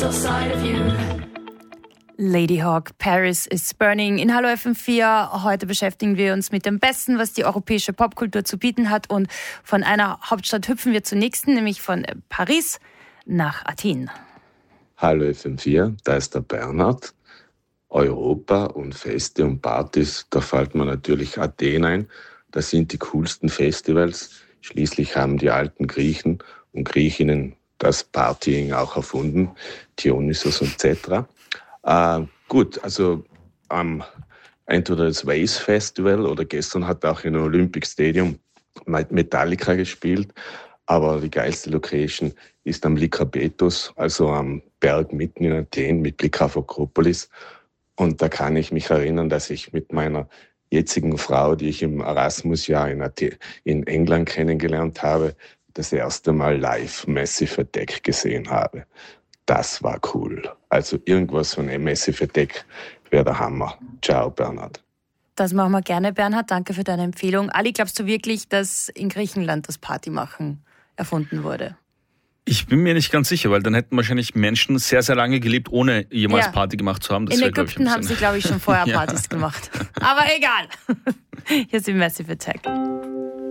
Lady Hawk, Paris is Burning in Hallo FM4. Heute beschäftigen wir uns mit dem Besten, was die europäische Popkultur zu bieten hat. Und von einer Hauptstadt hüpfen wir zur nächsten, nämlich von Paris nach Athen. Hallo FM4, da ist der Bernhard. Europa und Feste und Partys, da fällt mir natürlich Athen ein. Das sind die coolsten Festivals. Schließlich haben die alten Griechen und Griechinnen das Partying auch erfunden, Dionysos etc. Gut, also entweder das Waze Festival oder gestern hat auch in Olympic Stadium Metallica gespielt, aber die geilste Location ist am Lykrabetos, also am Berg mitten in Athen mit Blick auf Akropolis. Und da kann ich mich erinnern, dass ich mit meiner jetzigen Frau, die ich im Erasmus-Jahr in England kennengelernt habe, das erste Mal live Massive Attack gesehen habe. Das war cool. Also irgendwas von Massive Attack wäre der Hammer. Ciao, Bernhard. Das machen wir gerne, Bernhard. Danke für deine Empfehlung. Ali, glaubst du wirklich, dass in Griechenland das Partymachen erfunden wurde? Ich bin mir nicht ganz sicher, weil dann hätten wahrscheinlich Menschen sehr, sehr lange gelebt, ohne jemals Party gemacht zu haben. Das in Ägypten haben sie, glaube ich, schon vorher Partys gemacht. Aber egal. Hier ist die Massive Attack.